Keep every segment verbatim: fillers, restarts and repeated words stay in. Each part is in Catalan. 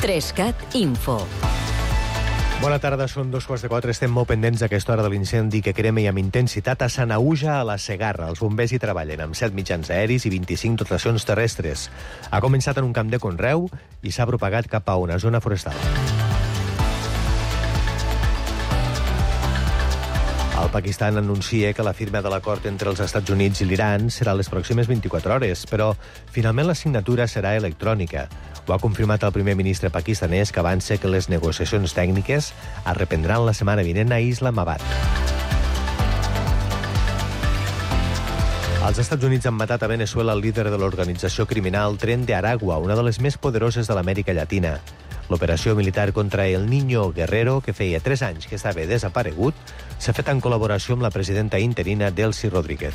Trescat Info. Bona tarda, són dos quarts de quatre. Estem molt pendents d'aquesta hora de l'incendi que crema i amb intensitat a Sanaüja, a la Segarra. Els bombers hi treballen amb set mitjans aeris i vint-i-cinc dotacions terrestres. Ha començat en un camp de conreu i s'ha propagat cap a una zona forestal. El Pakistan anuncia que la firma de l'acord entre els Estats Units i l'Iran serà les pròximes vint-i-quatre hores, però finalment la signatura serà electrònica. Ho ha confirmat el primer ministre pakistanès, que avança que les negociacions tècniques es reprendran la setmana vinent a Islamabad. Els Estats Units han matat a Veneçuela el líder de l'organització criminal Tren de Aragua, una de les més poderoses de l'Amèrica Llatina. L'operació militar contra el Niño Guerrero, que feia tres anys que estava desaparegut, s'ha fet en col·laboració amb la presidenta interina Delcy Rodríguez.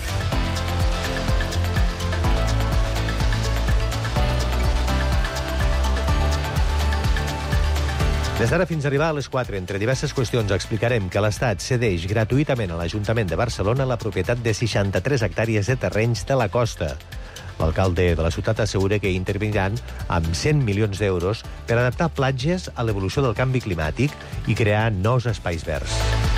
Des d'ara fins a arribar a les quatre, entre diverses qüestions, explicarem que l'Estat cedeix gratuïtament a l'Ajuntament de Barcelona la propietat de seixanta-tres hectàrees de terrenys de la costa. L'alcalde de la ciutat assegura que intervindran amb cent milions d'euros per adaptar platges a l'evolució del canvi climàtic i crear nous espais verds.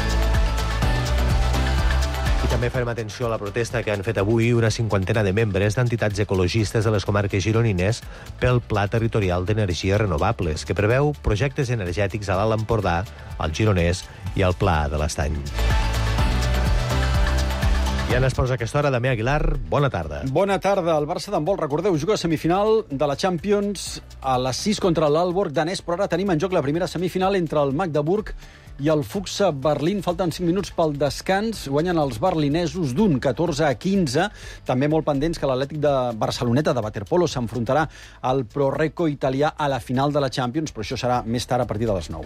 I també farem atenció a la protesta que han fet avui una cinquantena de membres d'entitats ecologistes de les comarques gironines pel Pla Territorial d'Energies Renovables, que preveu projectes energètics a l'Alt Empordà, al Gironès i al Pla de l'Estany. I en esports a aquesta hora, Damià Aguilar, bona tarda. Bona tarda. El Barça d'handbol, recordeu, juga a semifinal de la Champions a les sis contra l'Aalborg danès, però ara tenim en joc la primera semifinal entre el Magdeburg i el Fuxa Berlín. Falten cinc minuts pel descans. Guanyen els berlinesos d'un catorze a quinze. També molt pendents que l'Atlètic de Barceloneta de waterpolo s'enfrontarà al Proreco italià a la final de la Champions, però això serà més tard a partir de les nou.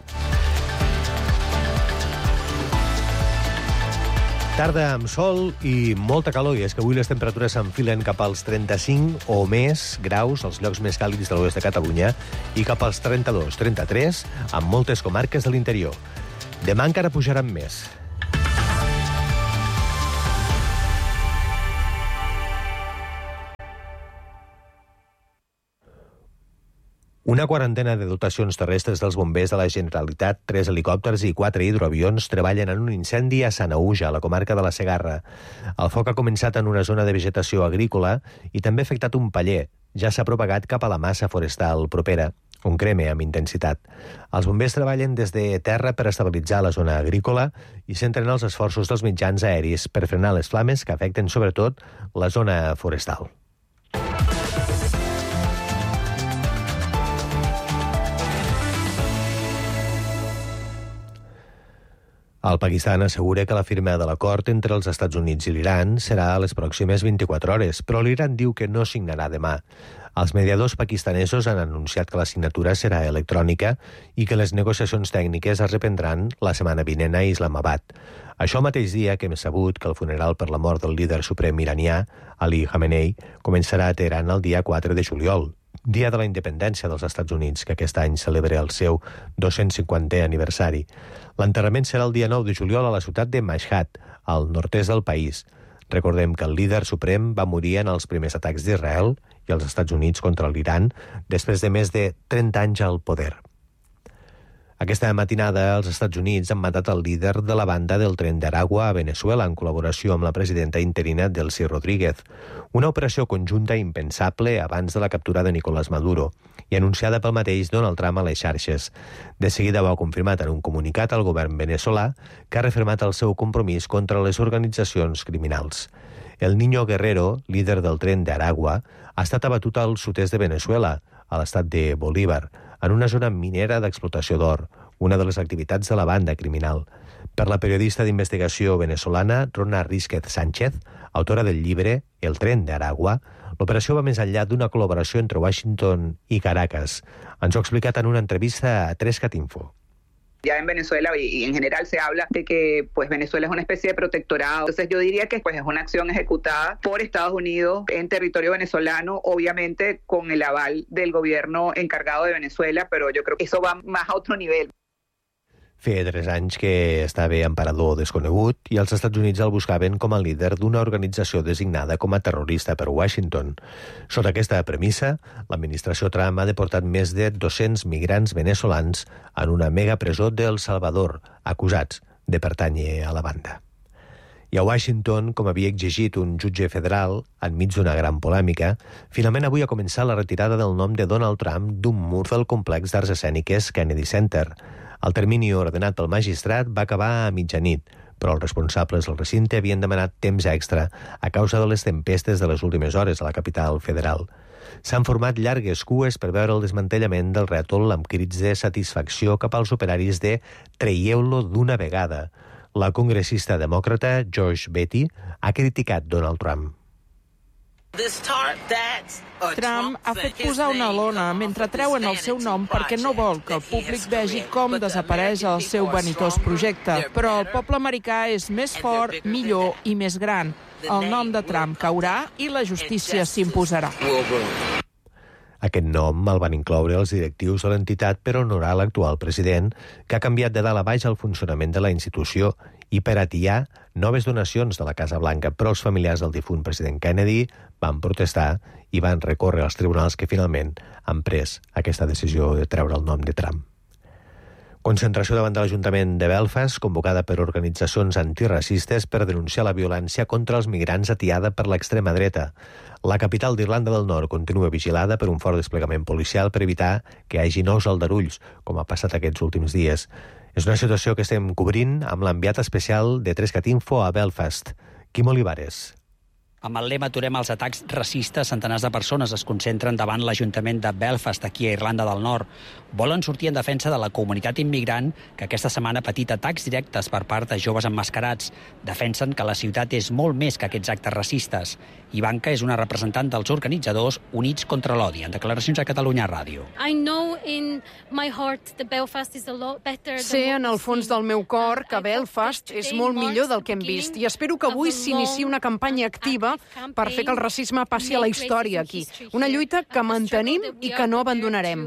Tarda amb sol i molta calor, i és que avui les temperatures s'enfilen cap als trenta-cinc o més graus, als llocs més càlids de l'oest de Catalunya, i cap als trenta-dos trenta-tres en moltes comarques de l'interior. Demà encara pujaran més. Una quarantena de dotacions terrestres dels bombers de la Generalitat, tres helicòpters i quatre hidroavions treballen en un incendi a Sanaüja, a la comarca de la Segarra. El foc ha començat en una zona de vegetació agrícola i també ha afectat un paller. Ja s'ha propagat cap a la massa forestal propera, on crema amb intensitat. Els bombers treballen des de terra per estabilitzar la zona agrícola i centren els esforços dels mitjans aeris per frenar les flames que afecten sobretot la zona forestal. El Pakistan assegura que la firma de l'acord entre els Estats Units i l'Iran serà a les pròximes vint-i-quatre hores, però l'Iran diu que no signarà demà. Els mediadors pakistanesos han anunciat que la signatura serà electrònica i que les negociacions tècniques es reprendran la setmana vinent a Islamabad. Això mateix dia que hem sabut que el funeral per la mort del líder suprem iranià, Ali Khamenei, començarà a Teheran el dia quatre de juliol, dia de la independència dels Estats Units, que aquest any celebra el seu dos-cents cinquantè aniversari. L'enterrament serà el dia nou de juliol a la ciutat de Mashhad, al nord-est del país. Recordem que el líder suprem va morir en els primers atacs d'Israel i els Estats Units contra l'Iran després de més de trenta anys al poder. Aquesta matinada, els Estats Units han matat el líder de la banda del Tren de Aragua a Veneçuela en col·laboració amb la presidenta interina Delcy Rodríguez. Una operació conjunta impensable abans de la captura de Nicolás Maduro i anunciada pel mateix Donald Trump a les xarxes. De seguida ho ha confirmat en un comunicat al govern veneçolà, que ha refermat el seu compromís contra les organitzacions criminals. El Niño Guerrero, líder del Tren de Aragua, ha estat abatut al sud-est de Veneçuela, a l'estat de Bolívar, en una zona minera d'explotació d'or, una de les activitats de la banda criminal. Per la periodista d'investigació venezolana Rona Rísquez Sánchez, autora del llibre El tren de Aragua, l'operació va més enllà d'una col·laboració entre Washington i Caracas. Ens ho ha explicat en una entrevista a Trescat Info. Ya en Venezuela y en general se habla de que pues Venezuela es una especie de protectorado. Entonces yo diría que pues es una acción ejecutada por Estados Unidos en territorio venezolano, obviamente con el aval del gobierno encargado de Venezuela, pero yo creo que eso va más a otro nivel. Feia tres anys que estava emparador desconegut i els Estats Units el buscaven com a líder d'una organització designada com a terrorista per Washington. Sota aquesta premissa, l'administració Trump ha deportat més de dos-cents migrants veneçolans en una megapresó d'El Salvador, acusats de pertànyer a la banda. I a Washington, com havia exigit un jutge federal, enmig d'una gran polèmica, finalment avui ha començat la retirada del nom de Donald Trump d'un mur del complex d'arts escèniques Kennedy Center. El termini ordenat pel magistrat va acabar a mitjanit, però els responsables del recinte havien demanat temps extra a causa de les tempestes de les últimes hores a la capital federal. S'han format llargues cues per veure el desmantellament del rètol amb crits de satisfacció cap als operaris de «Traieu-lo d'una vegada». La congressista demòcrata Josh Beatty ha criticat Donald Trump. Trump ha fet posar una lona mentre treuen el seu nom perquè no vol que el públic vegi com desapareix el seu vanitós projecte. Però el poble americà és més fort, millor i més gran. El nom de Trump caurà i la justícia s'imposarà. Aquest nom el van incloure els directius de l'entitat per honorar l'actual president, que ha canviat de dalt a baix el funcionament de la institució i per atiar noves donacions de la Casa Blanca, però els familiars del difunt president Kennedy van protestar i van recórrer als tribunals que finalment han pres aquesta decisió de treure el nom de Trump. Concentració davant de l'Ajuntament de Belfast, convocada per organitzacions antiracistes per denunciar la violència contra els migrants atiada per l'extrema dreta. La capital d'Irlanda del Nord continua vigilada per un fort desplegament policial per evitar que hi hagi nous aldarulls, com ha passat aquests últims dies. És una situació que estem cobrint amb l'enviat especial de Trescat Info a Belfast, Quim Olivares. Amb el lema «Aturem els atacs racistes», centenars de persones es concentren davant l'Ajuntament de Belfast, aquí a Irlanda del Nord. Volen sortir en defensa de la comunitat immigrant que aquesta setmana ha patit atacs directes per part de joves emmascarats. Defensen que la ciutat és molt més que aquests actes racistes. Ivanka és una representant dels organitzadors Units contra l'Odi, en declaracions a Catalunya Ràdio. Sé en el fons del meu cor que Belfast és molt millor del que hem vist i espero que avui s'iniciï una campanya activa per fer que el racisme passi a la història aquí. Una lluita que mantenim i que no abandonarem.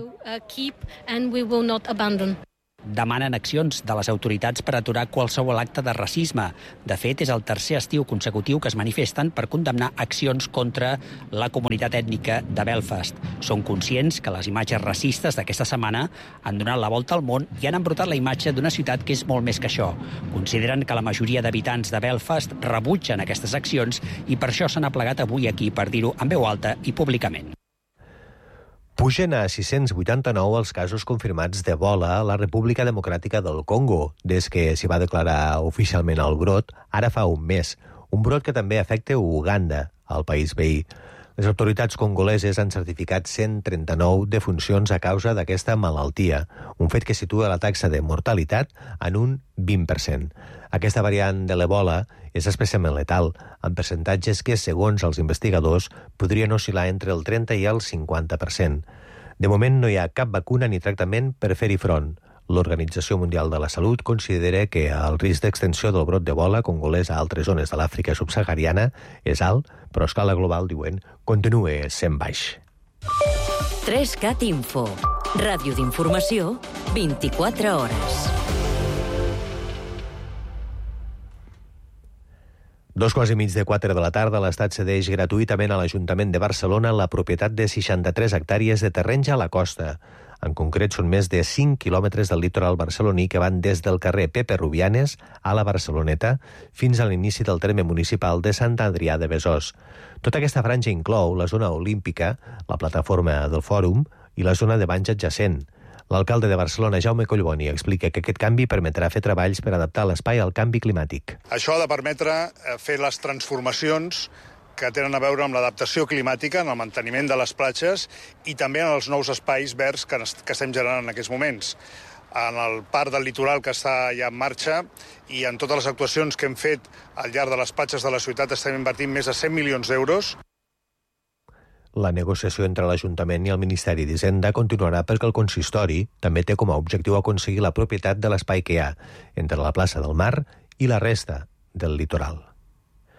Demanen accions de les autoritats per aturar qualsevol acte de racisme. De fet, és el tercer estiu consecutiu que es manifesten per condemnar accions contra la comunitat ètnica de Belfast. Són conscients que les imatges racistes d'aquesta setmana han donat la volta al món i han embrutat la imatge d'una ciutat que és molt més que això. Consideren que la majoria d'habitants de Belfast rebutgen aquestes accions i per això s'han aplegat avui aquí per dir-ho en veu alta i públicament. Pugen a sis-cents vuitanta-nou els casos confirmats d'Ebola a la República Democràtica del Congo, des que s'hi va declarar oficialment el brot, ara fa un mes. Un brot que també afecta Uganda, el país veí. Les autoritats congoleses han certificat cent trenta-nou defuncions a causa d'aquesta malaltia, un fet que situa la taxa de mortalitat en un vint per cent. Aquesta variant de l'Ebola és especialment letal, amb percentatges que, segons els investigadors, podrien oscil·lar entre el trenta i el cinquanta per cent. De moment no hi ha cap vacuna ni tractament per fer-hi front. L'Organització Mundial de la Salut considera que el risc d'extensió del brot d'Ebola congolès a altres zones de l'Àfrica subsahariana és alt, però a escala global, diuen, continua sent baix. Trescat Info. Ràdio d'informació, vint-i-quatre hores. Dos quarts i mig de quatre de la tarda, l'Estat cedeix gratuïtament a l'Ajuntament de Barcelona la propietat de seixanta-tres hectàrees de terrenys a la costa. En concret, són més de cinc quilòmetres del litoral barceloní que van des del carrer Pepe Rubianes a la Barceloneta fins a l'inici del terme municipal de Sant Adrià de Besòs. Tota aquesta franja inclou la zona olímpica, la plataforma del Fòrum i la zona de banys adjacent. L'alcalde de Barcelona, Jaume Collboni, explica que aquest canvi permetrà fer treballs per adaptar l'espai al canvi climàtic. Això ha de permetre fer les transformacions que tenen a veure amb l'adaptació climàtica, en el manteniment de les platges i també en els nous espais verds que, que estem generant en aquests moments. En el parc del litoral que està ja en marxa i en totes les actuacions que hem fet al llarg de les platges de la ciutat estem invertint més de cent milions d'euros. La negociació entre l'Ajuntament i el Ministeri d'Hisenda continuarà perquè el consistori també té com a objectiu aconseguir la propietat de l'espai que hi ha entre la plaça del Mar i la resta del litoral.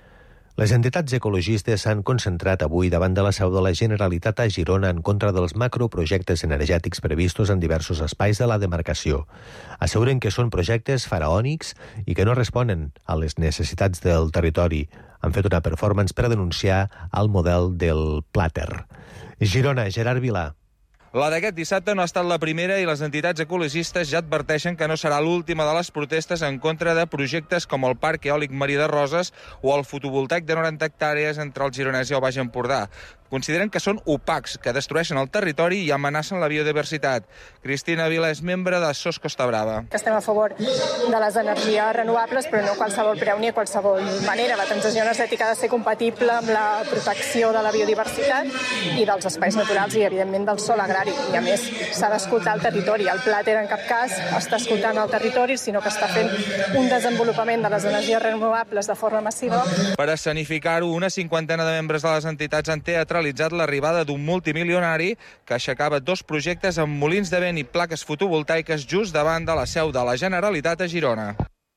Les entitats ecologistes s'han concentrat avui davant de la seu de la Generalitat a Girona en contra dels macroprojectes energètics previstos en diversos espais de la demarcació. Asseguren que són projectes faraònics i que no responen a les necessitats del territori. Han fet una performance per a denunciar el model del plàter. Girona, Gerard Vilà. La d'aquest dissabte no ha estat la primera i les entitats ecologistes ja adverteixen que no serà l'última de les protestes en contra de projectes com el Parc Eòlic Marí de Roses o el fotovoltaic de noranta hectàrees entre el Gironès i el Baix Empordà. Consideren que són opacs, que destrueixen el territori i amenacen la biodiversitat. Cristina Vila és membre de S O S Costa Brava. Estem a favor de les energies renovables, però no a qualsevol preu ni a qualsevol manera. La transició energètica ha de ser compatible amb la protecció de la biodiversitat i dels espais naturals i, evidentment, del sòl agrari. I, a més, s'ha d'escoltar el territori. El plàter, en cap cas, està escoltant el territori, sinó que està fent un desenvolupament de les energies renovables de forma massiva. Per escenificar-ho, una cinquantena de membres de les entitats han teatralitzat l'arribada d'un multimilionari que aixecava dos projectes amb molins de vent i plaques fotovoltaiques just davant de la seu de la Generalitat a Girona.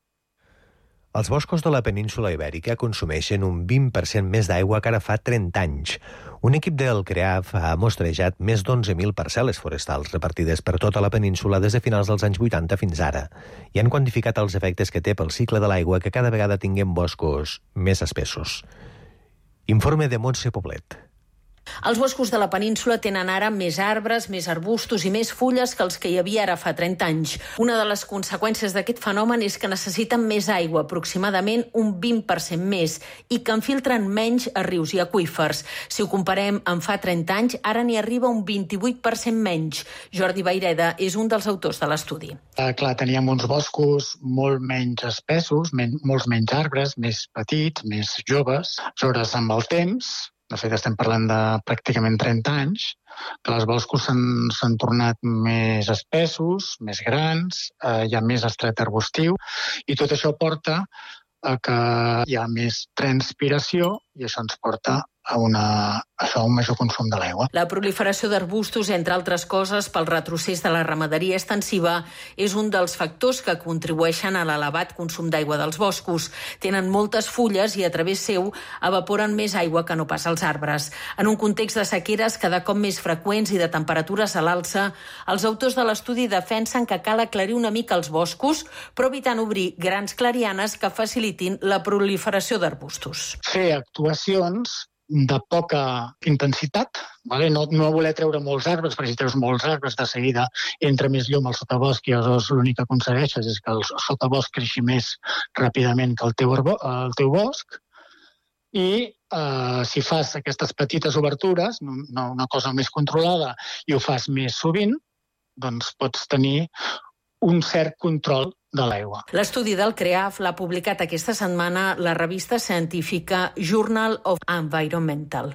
Els boscos de la península Ibèrica consumeixen un vint per cent més d'aigua que ara fa trenta anys. Un equip del CREAF ha mostrejat més d'onze mil parcel·les forestals repartides per tota la península des de finals dels anys vuitanta fins ara i han quantificat els efectes que té pel cicle de l'aigua que cada vegada tinguem boscos més espessos. Informe de Montse Poblet. Els boscos de la península tenen ara més arbres, més arbustos i més fulles que els que hi havia ara fa trenta anys. Una de les conseqüències d'aquest fenomen és que necessiten més aigua, aproximadament un vint per cent més, i que en filtren menys a rius i aqüífers. Si ho comparem amb fa trenta anys, ara n'hi arriba un vint-i-vuit per cent menys. Jordi Vaireda és un dels autors de l'estudi. Uh, clar, teníem uns boscos molt menys espessos, men molts menys arbres, més petits, més joves. Aleshores, amb el temps, de fet estem parlant de pràcticament trenta anys, que els boscos s'han tornat més espessos, més grans, eh, hi ha més estret arbustiu, i tot això porta a que hi ha més transpiració i això ens porta a, una, a un major consum de l'aigua. La proliferació d'arbustos, entre altres coses, pel retrocés de la ramaderia extensiva, és un dels factors que contribueixen a l'elevat consum d'aigua dels boscos. Tenen moltes fulles i a través seu evaporen més aigua que no pas els arbres. En un context de sequeres cada cop més freqüents i de temperatures a l'alça, els autors de l'estudi defensen que cal aclarir una mica els boscos, però evitant obrir grans clarianes que facilitin la proliferació d'arbustos. Fer actuacions de poca intensitat, vale? no, no voler treure molts arbres, perquè si treus molts arbres de seguida entra més llum al sotabosc i aleshores l'únic que aconsegueixes és que el sotabosc creixi més ràpidament que el teu, arbo, el teu bosc, i eh, si fas aquestes petites obertures, no, una cosa més controlada, i ho fas més sovint, doncs pots tenir un cert control de l'aigua. L'estudi del CREAF l'ha publicat aquesta setmana la revista científica Journal of Environmental.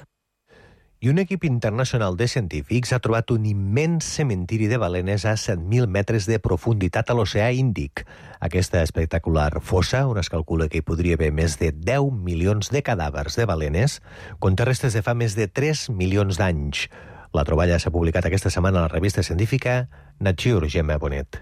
I un equip internacional de científics ha trobat un immens cementiri de balenes a set mil metres de profunditat a l'oceà Índic. Aquesta espectacular fossa, on es calcula que hi podria haver més de deu milions de cadàvers de balenes, conté restes de fa més de tres milions d'anys. La troballa s'ha publicat aquesta setmana a la revista científica Nature, Gemma Bonet.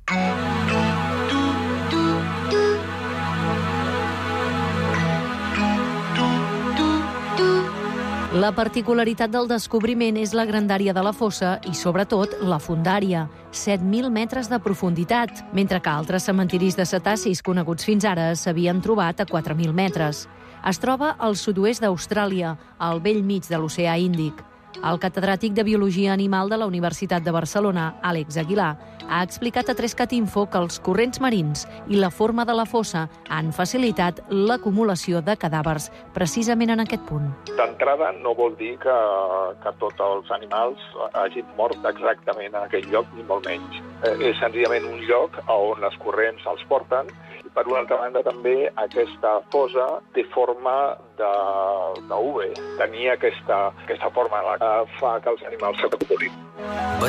La particularitat del descobriment és la grandària de la fossa i, sobretot, la fondària, set mil metres de profunditat, mentre que altres cementiris de cetacis coneguts fins ara s'havien trobat a quatre mil metres. Es troba al sud-oest d'Austràlia, al bell mig de l'oceà Índic. El catedràtic de Biologia Animal de la Universitat de Barcelona, Àlex Aguilar, ha explicat a tres cat info que els corrents marins i la forma de la fossa han facilitat l'acumulació de cadàvers precisament en aquest punt. D'entrada no vol dir que, que tots els animals hagin mort exactament en aquell lloc, ni molt menys. Eh, és senzillament un lloc on les corrents els porten. I per una altra banda també aquesta fossa té forma de, de U. Tenir aquesta, aquesta forma fa que els animals s'acumulin.